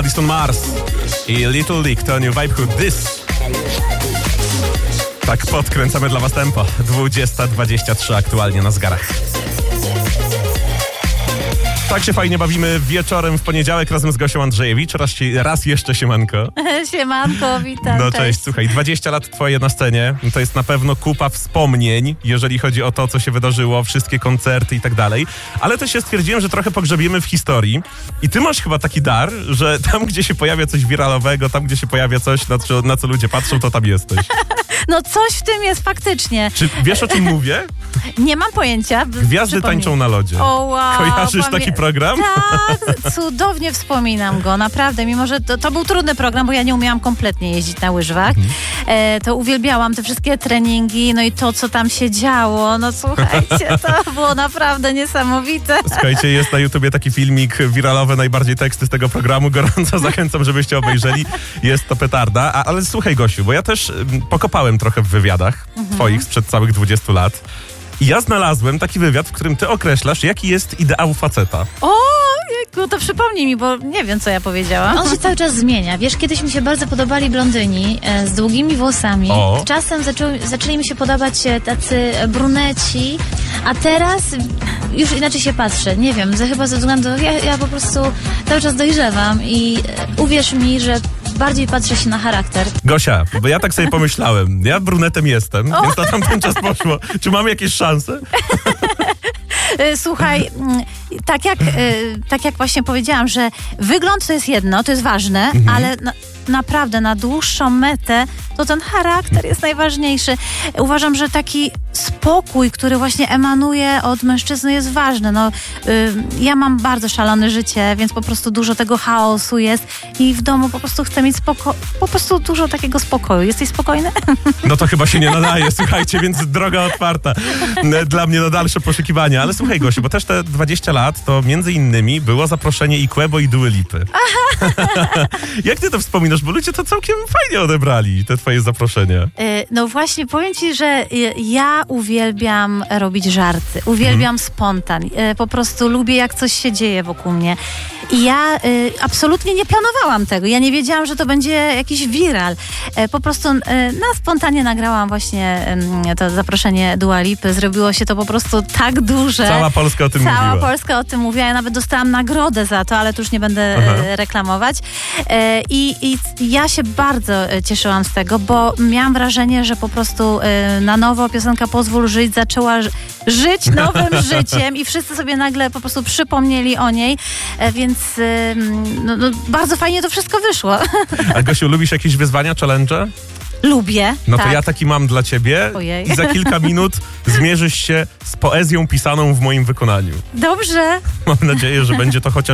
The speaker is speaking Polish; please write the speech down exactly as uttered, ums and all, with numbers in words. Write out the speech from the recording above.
Madison Mars i Little League to New Vibe Who This. Tak podkręcamy dla was tempo. dwudziesta dwadzieścia trzy aktualnie na zegarach. Tak się fajnie bawimy wieczorem w poniedziałek razem z Gosią Andrzejewicz. Raz, raz jeszcze siemanko. Siemanko, witam. No cześć. cześć, słuchaj, dwadzieścia lat twoje na scenie. To jest na pewno kupa wspomnień, jeżeli chodzi o to, co się wydarzyło, wszystkie koncerty i tak dalej. Ale też się stwierdziłem, że trochę pogrzebiemy w historii. I ty masz chyba taki dar, że tam, gdzie się pojawia coś wiralowego, tam, gdzie się pojawia coś, na co, na co ludzie patrzą, to tam jesteś. No coś w tym jest faktycznie. Czy wiesz, o czym mówię? Nie mam pojęcia. Gwiazdy Przypomnij. tańczą na lodzie. O, wow, Kojarzysz pamię- taki program? Tak, cudownie wspominam go, naprawdę. Mimo, że to, to był trudny program, bo ja nie umiałam kompletnie jeździć na łyżwach. Mhm. E, to uwielbiałam te wszystkie treningi, no i to, co tam się działo. No słuchajcie, to było naprawdę niesamowite. Słuchajcie, jest na YouTubie taki filmik wiralowy, najbardziej teksty z tego programu. Gorąco zachęcam, żebyście obejrzeli. Jest to petarda. A, ale słuchaj, Gosiu, bo ja też m, pokopałem trochę w wywiadach mhm. twoich sprzed całych dwudziestu lat. I ja znalazłem taki wywiad, w którym ty określasz, jaki jest ideał faceta. O, jejku, to przypomnij mi, bo nie wiem, co ja powiedziałam. On się cały czas zmienia. Wiesz, kiedyś mi się bardzo podobali blondyni e, z długimi włosami. O. Czasem zaczęły, zaczęli mi się podobać e, tacy bruneci, a teraz już inaczej się patrzę. Nie wiem, za, chyba ze względu... Ja, ja po prostu cały czas dojrzewam i e, uwierz mi, że bardziej patrzę się na charakter. Gosia, bo ja tak sobie pomyślałem. Ja brunetem jestem, O. więc na tamten czas poszło. Czy mamy jakieś szanse? Słuchaj, tak jak, tak jak właśnie powiedziałam, że wygląd to jest jedno, to jest ważne, mhm. ale na, naprawdę na dłuższą metę to ten charakter jest najważniejszy. Uważam, że taki spokój, który właśnie emanuje od mężczyzny, jest ważny. No, y, ja mam bardzo szalone życie, więc po prostu dużo tego chaosu jest i w domu po prostu chcę mieć spoko- po prostu dużo takiego spokoju. Jesteś spokojny? No to chyba się nie nadaje, słuchajcie, więc droga otwarta dla mnie na dalsze poszukiwania. Ale słuchaj, Gosiu, bo też te dwadzieścia lat to między innymi było zaproszenie i Quebo i Dua Lipy. Jak ty to wspominasz? Bo ludzie to całkiem fajnie odebrali, te twoje zaproszenia. No właśnie, powiem ci, że ja uwielbiam robić żarty, uwielbiam mhm. spontan. Po prostu lubię, jak coś się dzieje wokół mnie. I ja y, absolutnie nie planowałam tego. Ja nie wiedziałam, że to będzie jakiś viral. E, po prostu y, na spontanie nagrałam właśnie y, to zaproszenie Dua Lipy. Zrobiło się to po prostu tak duże. Cała Polska o tym Cała mówiła. Cała Polska o tym mówiła. Ja nawet dostałam nagrodę za to, ale tu już nie będę e, reklamować. E, i, I ja się bardzo cieszyłam z tego, bo miałam wrażenie, że po prostu e, na nowo piosenka Pozwól Żyć zaczęła ż- żyć nowym życiem i wszyscy sobie nagle po prostu przypomnieli o niej. E, więc No, no, bardzo fajnie to wszystko wyszło. A Gosiu, lubisz jakieś wyzwania, challenge? Lubię. No tak. to ja taki mam dla ciebie. Ojej. I za kilka minut zmierzysz się z poezją pisaną w moim wykonaniu. Dobrze. Mam nadzieję, że będzie to chociaż